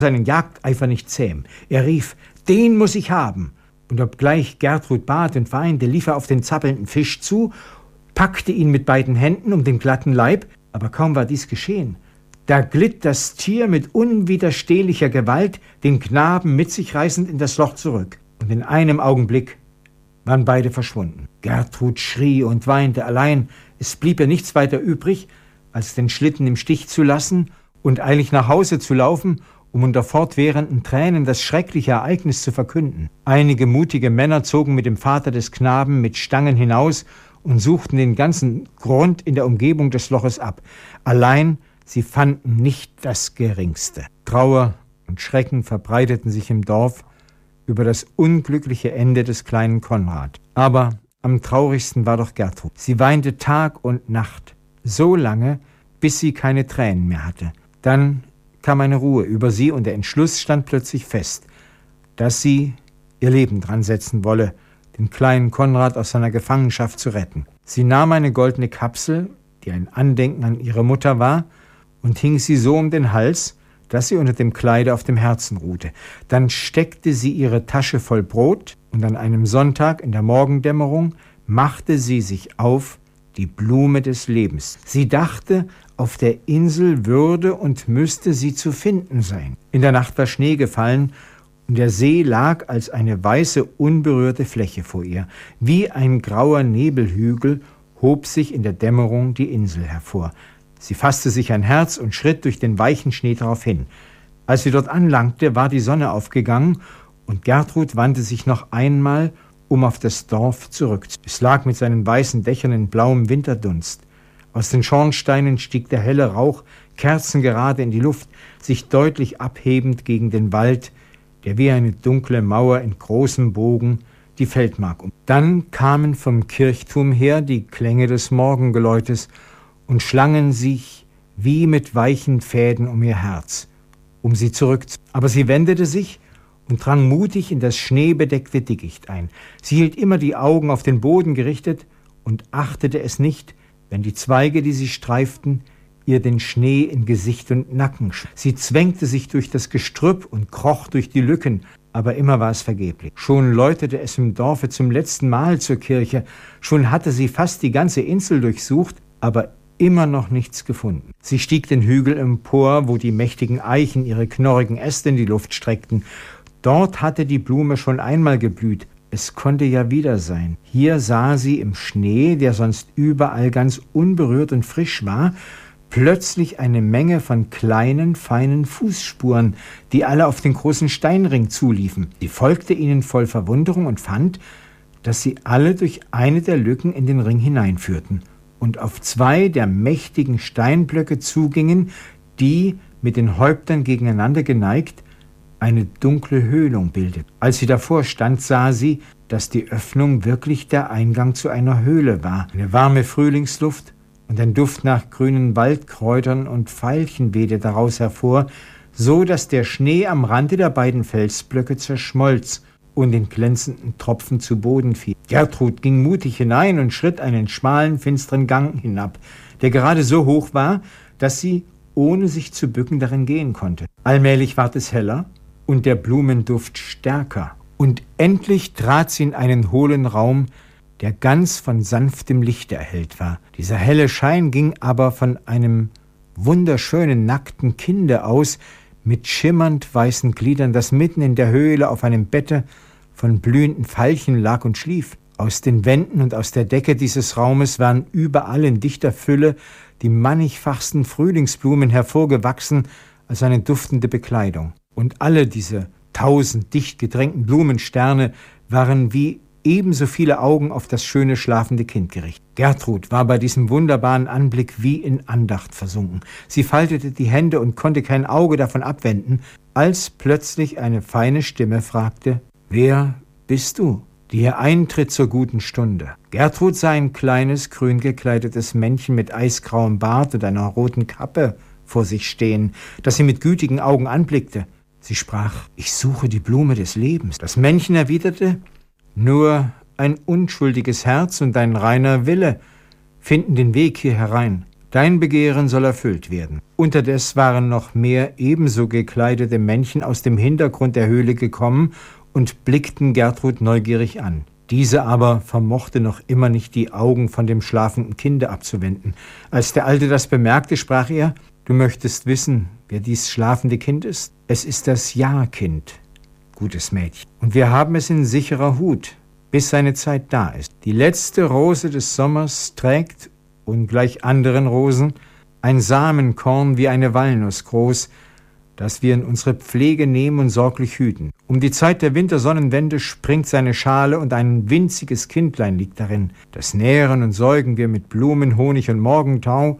seinen Jagdeifer nicht zähm. Er rief: »Den muss ich haben!« Und obgleich Gertrud bat und weinte, lief er auf den zappelnden Fisch zu, packte ihn mit beiden Händen um den glatten Leib, aber kaum war dies geschehen, da glitt das Tier mit unwiderstehlicher Gewalt, den Knaben mit sich reißend, in das Loch zurück. Und in einem Augenblick waren beide verschwunden. Gertrud schrie und weinte, allein es blieb ihr nichts weiter übrig, als den Schlitten im Stich zu lassen und eilig nach Hause zu laufen, um unter fortwährenden Tränen das schreckliche Ereignis zu verkünden. Einige mutige Männer zogen mit dem Vater des Knaben mit Stangen hinaus und suchten den ganzen Grund in der Umgebung des Loches ab. Allein sie fanden nicht das Geringste. Trauer und Schrecken verbreiteten sich im Dorf über das unglückliche Ende des kleinen Konrad. Aber am traurigsten war doch Gertrud. Sie weinte Tag und Nacht, so lange, bis sie keine Tränen mehr hatte. Dann kam eine Ruhe über sie und der Entschluss stand plötzlich fest, dass sie ihr Leben dran setzen wolle, den kleinen Konrad aus seiner Gefangenschaft zu retten. Sie nahm eine goldene Kapsel, die ein Andenken an ihre Mutter war, und hing sie so um den Hals, dass sie unter dem Kleide auf dem Herzen ruhte. Dann steckte sie ihre Tasche voll Brot und an einem Sonntag in der Morgendämmerung machte sie sich auf, die Blume des Lebens. Sie dachte, auf der Insel würde und müsste sie zu finden sein. In der Nacht war Schnee gefallen und der See lag als eine weiße, unberührte Fläche vor ihr. Wie ein grauer Nebelhügel hob sich in der Dämmerung die Insel hervor. Sie fasste sich ein Herz und schritt durch den weichen Schnee darauf hin. Als sie dort anlangte, war die Sonne aufgegangen und Gertrud wandte sich noch einmal, um auf das Dorf zurückzukehren. Es lag mit seinen weißen Dächern in blauem Winterdunst. Aus den Schornsteinen stieg der helle Rauch kerzengerade in die Luft, sich deutlich abhebend gegen den Wald, der wie eine dunkle Mauer in großem Bogen die Feldmark um. Dann kamen vom Kirchturm her die Klänge des Morgengeläutes und schlangen sich wie mit weichen Fäden um ihr Herz, um sie zurückzuziehen. Aber sie wendete sich und drang mutig in das schneebedeckte Dickicht ein. Sie hielt immer die Augen auf den Boden gerichtet und achtete es nicht, wenn die Zweige, die sie streiften, ihr den Schnee in Gesicht und Nacken schlugen. Sie zwängte sich durch das Gestrüpp und kroch durch die Lücken, aber immer war es vergeblich. Schon läutete es im Dorfe zum letzten Mal zur Kirche, schon hatte sie fast die ganze Insel durchsucht, aber immer noch nichts gefunden. Sie stieg den Hügel empor, wo die mächtigen Eichen ihre knorrigen Äste in die Luft streckten. Dort hatte die Blume schon einmal geblüht. Es konnte ja wieder sein. Hier sah sie im Schnee, der sonst überall ganz unberührt und frisch war, plötzlich eine Menge von kleinen, feinen Fußspuren, die alle auf den großen Steinring zuliefen. Sie folgte ihnen voll Verwunderung und fand, dass sie alle durch eine der Lücken in den Ring hineinführten und auf zwei der mächtigen Steinblöcke zugingen, die, mit den Häuptern gegeneinander geneigt, eine dunkle Höhlung bildet. Als sie davor stand, sah sie, dass die Öffnung wirklich der Eingang zu einer Höhle war. Eine warme Frühlingsluft und ein Duft nach grünen Waldkräutern und Veilchen wehte daraus hervor, so dass der Schnee am Rande der beiden Felsblöcke zerschmolz und in glänzenden Tropfen zu Boden fiel. Gertrud ging mutig hinein und schritt einen schmalen, finsteren Gang hinab, der gerade so hoch war, dass sie, ohne sich zu bücken, darin gehen konnte. Allmählich ward es heller und der Blumenduft stärker. Und endlich trat sie in einen hohlen Raum, der ganz von sanftem Lichte erhellt war. Dieser helle Schein ging aber von einem wunderschönen, nackten Kinde aus, mit schimmernd weißen Gliedern, das mitten in der Höhle auf einem Bette von blühenden Veilchen lag und schlief. Aus den Wänden und aus der Decke dieses Raumes waren überall in dichter Fülle die mannigfachsten Frühlingsblumen hervorgewachsen als eine duftende Bekleidung. Und alle diese 1000 dicht gedrängten Blumensterne waren wie ebenso viele Augen auf das schöne schlafende Kind gerichtet. Gertrud war bei diesem wunderbaren Anblick wie in Andacht versunken. Sie faltete die Hände und konnte kein Auge davon abwenden, als plötzlich eine feine Stimme fragte: »Wer bist du, die hier eintritt zur guten Stunde?« Gertrud sah ein kleines, grün gekleidetes Männchen mit eisgrauem Bart und einer roten Kappe vor sich stehen, das sie mit gütigen Augen anblickte. Sie sprach: »Ich suche die Blume des Lebens.« Das Männchen erwiderte: »Nur ein unschuldiges Herz und ein reiner Wille finden den Weg hier herein. Dein Begehren soll erfüllt werden. Unterdes waren noch mehr ebenso gekleidete Männchen aus dem Hintergrund der Höhle gekommen und blickten Gertrud neugierig an. Diese aber vermochte noch immer nicht, die Augen von dem schlafenden Kinde abzuwenden. Als der Alte das bemerkte, sprach er: Du möchtest wissen, wer dies schlafende Kind ist? Es ist das Jahrkind, gutes Mädchen. Und wir haben es in sicherer Hut, bis seine Zeit da ist. Die letzte Rose des Sommers trägt, ungleich anderen Rosen, ein Samenkorn wie eine Walnuss groß, das wir in unsere Pflege nehmen und sorglich hüten. Um die Zeit der Wintersonnenwende springt seine Schale und ein winziges Kindlein liegt darin. Das nähren und säugen wir mit Blumen, Honig und Morgentau,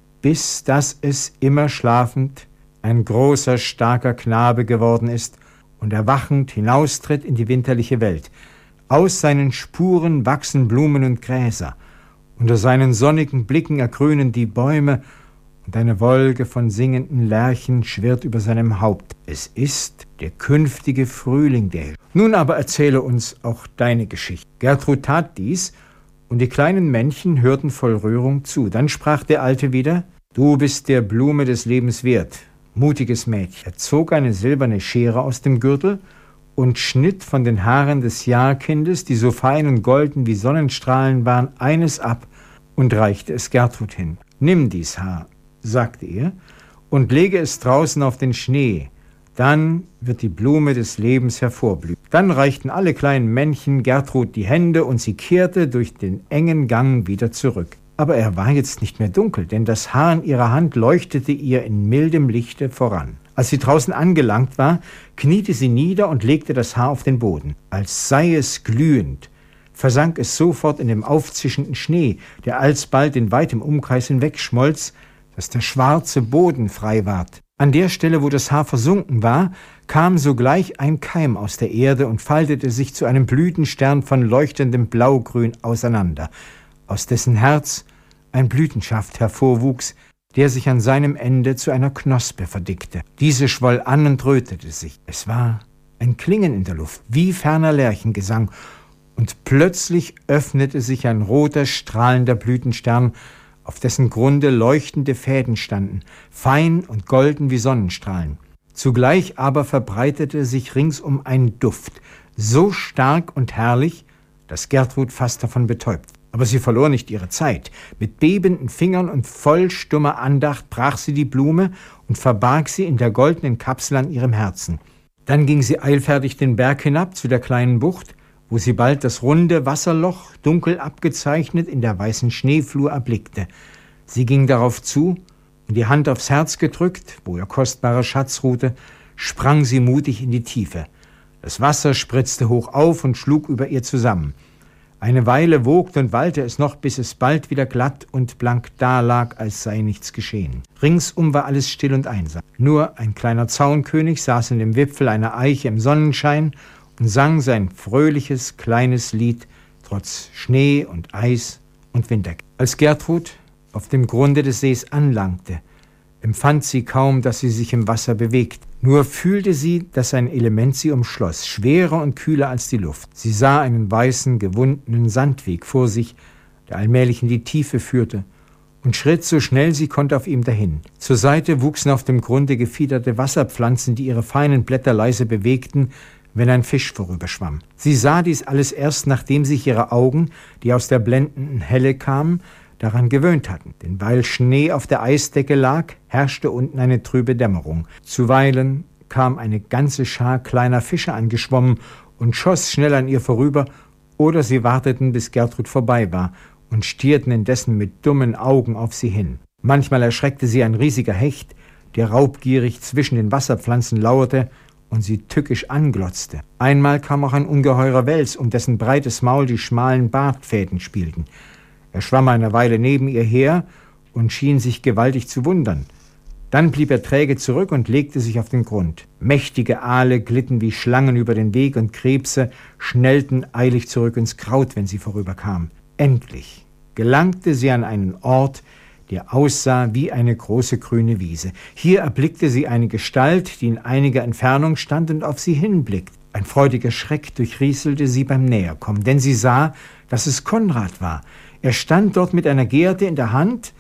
bis dass es immer schlafend ein großer, starker Knabe geworden ist und erwachend hinaustritt in die winterliche Welt. Aus seinen Spuren wachsen Blumen und Gräser. Unter seinen sonnigen Blicken ergrünen die Bäume und eine Wolke von singenden Lerchen schwirrt über seinem Haupt. Es ist der künftige Frühling, der... Nun aber erzähle uns auch deine Geschichte. Gertrud tat dies, und die kleinen Männchen hörten voll Rührung zu. Dann sprach der Alte wieder: Du bist der Blume des Lebens wert, mutiges Mädchen. Er zog eine silberne Schere aus dem Gürtel und schnitt von den Haaren des Jahrkindes, die so fein und golden wie Sonnenstrahlen waren, eines ab und reichte es Gertrud hin. Nimm dies Haar, sagte er, und lege es draußen auf den Schnee. Dann wird die Blume des Lebens hervorblühen. Dann reichten alle kleinen Männchen Gertrud die Hände und sie kehrte durch den engen Gang wieder zurück. Aber er war jetzt nicht mehr dunkel, denn das Haar in ihrer Hand leuchtete ihr in mildem Lichte voran. Als sie draußen angelangt war, kniete sie nieder und legte das Haar auf den Boden. Als sei es glühend, versank es sofort in dem aufzischenden Schnee, der alsbald in weitem Umkreis hinwegschmolz, dass der schwarze Boden frei ward. An der Stelle, wo das Haar versunken war, kam sogleich ein Keim aus der Erde und faltete sich zu einem Blütenstern von leuchtendem Blaugrün auseinander, aus dessen Herz ein Blütenschaft hervorwuchs, der sich an seinem Ende zu einer Knospe verdickte. Diese schwoll an und rötete sich. Es war ein Klingen in der Luft, wie ferner Lerchengesang, und plötzlich öffnete sich ein roter, strahlender Blütenstern, auf dessen Grunde leuchtende Fäden standen, fein und golden wie Sonnenstrahlen. Zugleich aber verbreitete sich ringsum ein Duft, so stark und herrlich, dass Gertrud fast davon betäubt. Aber sie verlor nicht ihre Zeit. Mit bebenden Fingern und voll stummer Andacht brach sie die Blume und verbarg sie in der goldenen Kapsel an ihrem Herzen. Dann ging sie eilfertig den Berg hinab zu der kleinen Bucht, wo sie bald das runde Wasserloch, dunkel abgezeichnet, in der weißen Schneeflur erblickte. Sie ging darauf zu, und die Hand aufs Herz gedrückt, wo ihr kostbarer Schatz ruhte, sprang sie mutig in die Tiefe. Das Wasser spritzte hoch auf und schlug über ihr zusammen. Eine Weile wogte und wallte es noch, bis es bald wieder glatt und blank dalag, als sei nichts geschehen. Ringsum war alles still und einsam. Nur ein kleiner Zaunkönig saß in dem Wipfel einer Eiche im Sonnenschein und sang sein fröhliches, kleines Lied, trotz Schnee und Eis und Winter. Als Gertrud auf dem Grunde des Sees anlangte, empfand sie kaum, dass sie sich im Wasser bewegt. Nur fühlte sie, dass ein Element sie umschloss, schwerer und kühler als die Luft. Sie sah einen weißen, gewundenen Sandweg vor sich, der allmählich in die Tiefe führte, und schritt so schnell sie konnte auf ihm dahin. Zur Seite wuchsen auf dem Grunde gefiederte Wasserpflanzen, die ihre feinen Blätter leise bewegten, wenn ein Fisch vorüberschwamm. Sie sah dies alles erst, nachdem sich ihre Augen, die aus der blendenden Helle kamen, daran gewöhnt hatten. Denn weil Schnee auf der Eisdecke lag, herrschte unten eine trübe Dämmerung. Zuweilen kam eine ganze Schar kleiner Fische angeschwommen und schoss schnell an ihr vorüber, oder sie warteten, bis Gertrud vorbei war und stierten indessen mit dummen Augen auf sie hin. Manchmal erschreckte sie ein riesiger Hecht, der raubgierig zwischen den Wasserpflanzen lauerte und sie tückisch anglotzte. Einmal kam auch ein ungeheurer Wels, um dessen breites Maul die schmalen Bartfäden spielten. Er schwamm eine Weile neben ihr her und schien sich gewaltig zu wundern. Dann blieb er träge zurück und legte sich auf den Grund. Mächtige Aale glitten wie Schlangen über den Weg und Krebse schnellten eilig zurück ins Kraut, wenn sie vorüberkam. Endlich gelangte sie an einen Ort, der aussah wie eine große grüne Wiese. Hier erblickte sie eine Gestalt, die in einiger Entfernung stand und auf sie hinblickte. Ein freudiger Schreck durchrieselte sie beim Näherkommen, denn sie sah, dass es Konrad war. Er stand dort mit einer Gerte in der Hand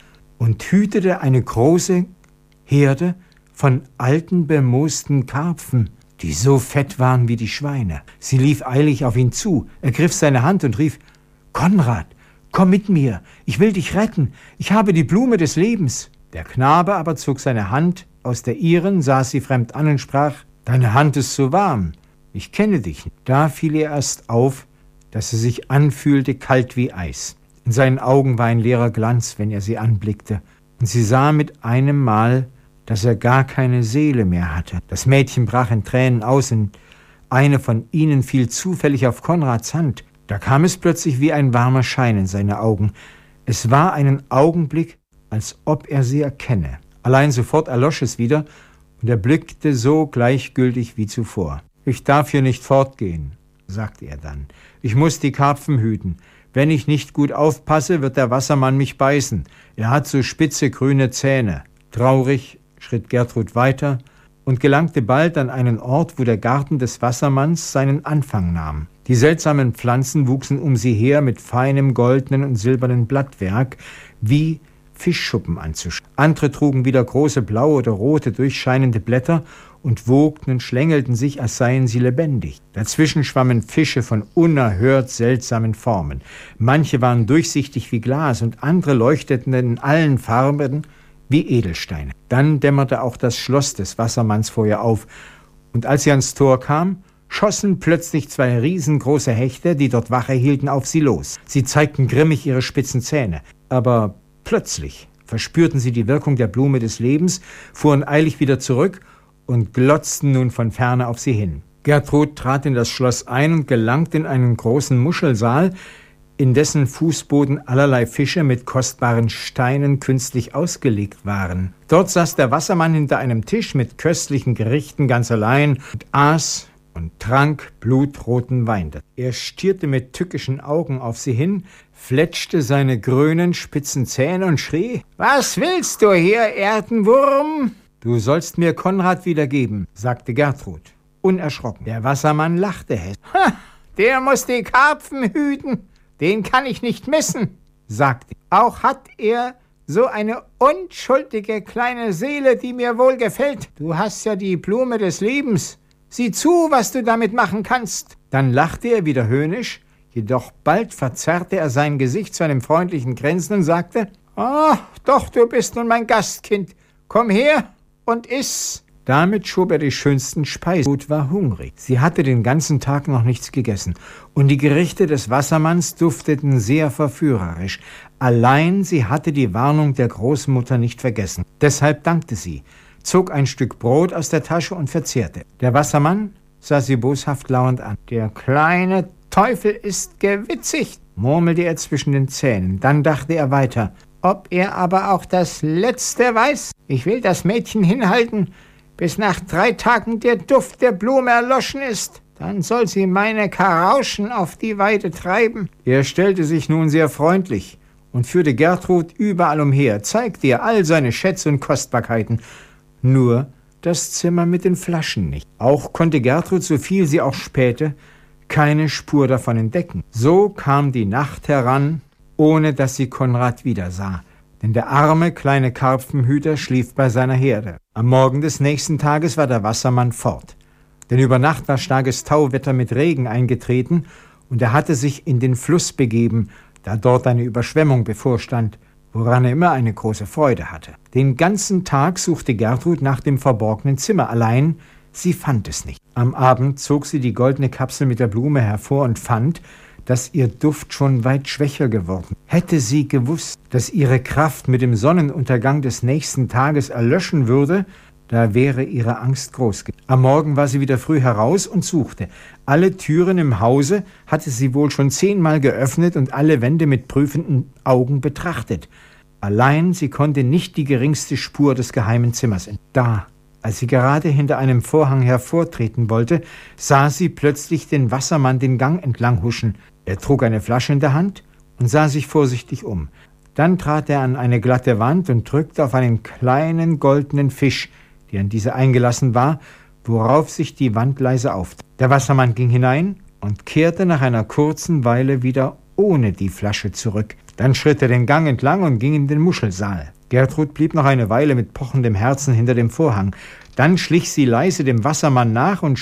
und hütete eine große Herde von alten, bemoosten Karpfen, die so fett waren wie die Schweine. Sie lief eilig auf ihn zu, ergriff seine Hand und rief: »Konrad, komm mit mir, ich will dich retten, ich habe die Blume des Lebens.« Der Knabe aber zog seine Hand aus der ihren, sah sie fremd an und sprach: »Deine Hand ist so warm, ich kenne dich nicht.« Da fiel ihr erst auf, dass sie sich anfühlte kalt wie Eis. In seinen Augen war ein leerer Glanz, wenn er sie anblickte, und sie sah mit einem Mal, dass er gar keine Seele mehr hatte. Das Mädchen brach in Tränen aus, und eine von ihnen fiel zufällig auf Konrads Hand. Da kam es plötzlich wie ein warmer Schein in seine Augen. Es war einen Augenblick, als ob er sie erkenne. Allein sofort erlosch es wieder, und er blickte so gleichgültig wie zuvor. »Ich darf hier nicht fortgehen«, sagte er dann. »Ich muss die Karpfen hüten. Wenn ich nicht gut aufpasse, wird der Wassermann mich beißen. Er hat so spitze grüne Zähne.« Traurig schritt Gertrud weiter und gelangte bald an einen Ort, wo der Garten des Wassermanns seinen Anfang nahm. Die seltsamen Pflanzen wuchsen um sie her mit feinem goldenen und silbernen Blattwerk, wie Fischschuppen anzuschauen. Andere trugen wieder große blaue oder rote durchscheinende Blätter und wogten und schlängelten sich, als seien sie lebendig. Dazwischen schwammen Fische von unerhört seltsamen Formen. Manche waren durchsichtig wie Glas und andere leuchteten in allen Farben wie Edelsteine. Dann dämmerte auch das Schloss des Wassermanns vor ihr auf, und als sie ans Tor kam, schossen plötzlich 2 riesengroße Hechte, die dort Wache hielten, auf sie los. Sie zeigten grimmig ihre spitzen Zähne, aber plötzlich verspürten sie die Wirkung der Blume des Lebens, fuhren eilig wieder zurück und glotzten nun von ferne auf sie hin. Gertrud trat in das Schloss ein und gelangte in einen großen Muschelsaal, in dessen Fußboden allerlei Fische mit kostbaren Steinen künstlich ausgelegt waren. Dort saß der Wassermann hinter einem Tisch mit köstlichen Gerichten ganz allein und aß und trank blutroten Wein. Er stierte mit tückischen Augen auf sie hin, fletschte seine grünen, spitzen Zähne und schrie: »Was willst du hier, Erdenwurm?« »Du sollst mir Konrad wiedergeben«, sagte Gertrud, unerschrocken. Der Wassermann lachte hässlich. »Der muss die Karpfen hüten, den kann ich nicht missen«, sagte er. »Auch hat er so eine unschuldige kleine Seele, die mir wohl gefällt. Du hast ja die Blume des Lebens. Sieh zu, was du damit machen kannst.« Dann lachte er wieder höhnisch, jedoch bald verzerrte er sein Gesicht zu einem freundlichen Grinsen und sagte: »Ah, doch, du bist nun mein Gastkind. Komm her und iss.« Damit schob er die schönsten Speisen. Gertrud war hungrig. Sie hatte den ganzen Tag noch nichts gegessen, und die Gerichte des Wassermanns dufteten sehr verführerisch. Allein sie hatte die Warnung der Großmutter nicht vergessen. Deshalb dankte sie, zog ein Stück Brot aus der Tasche und verzehrte. Der Wassermann sah sie boshaft lauernd an. »Der kleine Teufel ist gewitzigt«, murmelte er zwischen den Zähnen. Dann dachte er weiter: »Ob er aber auch das Letzte weiß? Ich will das Mädchen hinhalten, bis nach 3 Tagen der Duft der Blume erloschen ist. Dann soll sie meine Karauschen auf die Weide treiben.« Er stellte sich nun sehr freundlich und führte Gertrud überall umher, zeigte ihr all seine Schätze und Kostbarkeiten, nur das Zimmer mit den Flaschen nicht. Auch konnte Gertrud, so viel sie auch spähte, keine Spur davon entdecken. So kam die Nacht heran, ohne dass sie Konrad wiedersah, denn der arme kleine Karpfenhüter schlief bei seiner Herde. Am Morgen des nächsten Tages war der Wassermann fort, denn über Nacht war starkes Tauwetter mit Regen eingetreten, und er hatte sich in den Fluss begeben, da dort eine Überschwemmung bevorstand, woran er immer eine große Freude hatte. Den ganzen Tag suchte Gertrud nach dem verborgenen Zimmer, allein sie fand es nicht. Am Abend zog sie die goldene Kapsel mit der Blume hervor und fand, dass ihr Duft schon weit schwächer geworden. Hätte sie gewusst, dass ihre Kraft mit dem Sonnenuntergang des nächsten Tages erlöschen würde, da wäre ihre Angst groß gewesen. Am Morgen war sie wieder früh heraus und suchte. Alle Türen im Hause hatte sie wohl schon 10-mal geöffnet und alle Wände mit prüfenden Augen betrachtet. Allein sie konnte nicht die geringste Spur des geheimen Zimmers entdecken. Da, als sie gerade hinter einem Vorhang hervortreten wollte, sah sie plötzlich den Wassermann den Gang entlang huschen. Er trug eine Flasche in der Hand und sah sich vorsichtig um. Dann trat er an eine glatte Wand und drückte auf einen kleinen goldenen Fisch, der an diese eingelassen war, worauf sich die Wand leise auftat. Der Wassermann ging hinein und kehrte nach einer kurzen Weile wieder ohne die Flasche zurück. Dann schritt er den Gang entlang und ging in den Muschelsaal. Gertrud blieb noch eine Weile mit pochendem Herzen hinter dem Vorhang. Dann schlich sie leise dem Wassermann nach und